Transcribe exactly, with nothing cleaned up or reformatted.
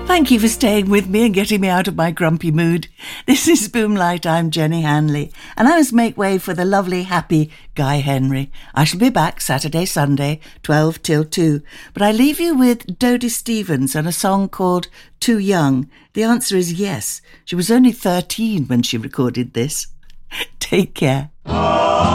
Thank you for staying with me and getting me out of my grumpy mood. This is Boomlight, I'm Jenny Hanley, and I must make way for the lovely, happy Guy Henry. I shall be back Saturday, Sunday, twelve till two, but I leave you with Dodie Stevens and a song called Too Young. The answer is yes. She was only thirteen when she recorded this. Take care.